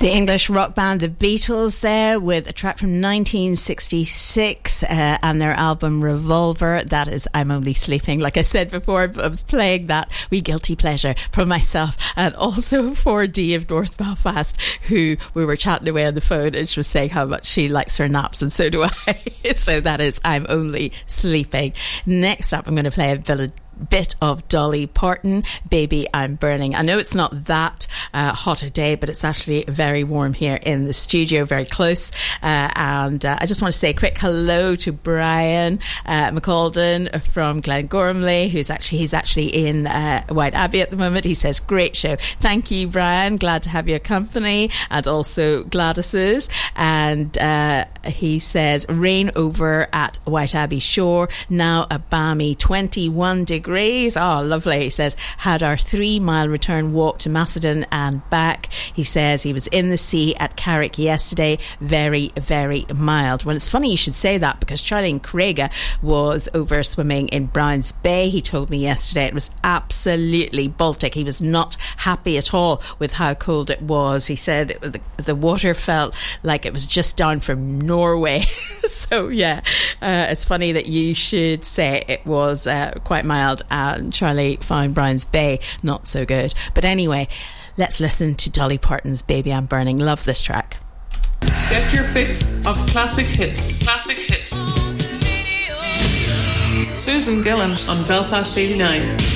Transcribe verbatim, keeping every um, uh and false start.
The English rock band The Beatles there with a track from nineteen sixty-six uh, and their album Revolver. That is I'm Only Sleeping. Like I said before, I was playing that wee guilty pleasure for myself and also for Dee of North Belfast, who we were chatting away on the phone and she was saying how much she likes her naps, and so do I. So that is I'm Only Sleeping. Next up, I'm going to play a village bit of Dolly Parton, Baby I'm Burning. I know it's not that uh, hot a day, but it's actually very warm here in the studio, very close, uh, and uh, I just want to say a quick hello to Brian uh, McCalden from Glengormley, who's actually he's actually in uh, White Abbey at the moment. He says great show. Thank you, Brian, glad to have your company, and also Gladys's. And uh, he says rain over at White Abbey Shore, now a balmy twenty-one degrees. Oh, lovely. He says, had our three mile return walk to Macedon and back. He says he was in the sea at Carrick yesterday. Very, very mild. Well, it's funny you should say that, because Charlie Craiga was over swimming in Browns Bay. He told me yesterday it was absolutely Baltic. He was not happy at all with how cold it was. He said it, the, the water felt like it was just down from Norway. So, yeah, uh, it's funny that you should say it was uh, quite mild. And Charlie found Browns Bay not so good. But anyway, let's listen to Dolly Parton's Baby I'm Burning. Love this track. Get your fix of classic hits. Classic hits. Susan Gillan on Belfast eighty-nine.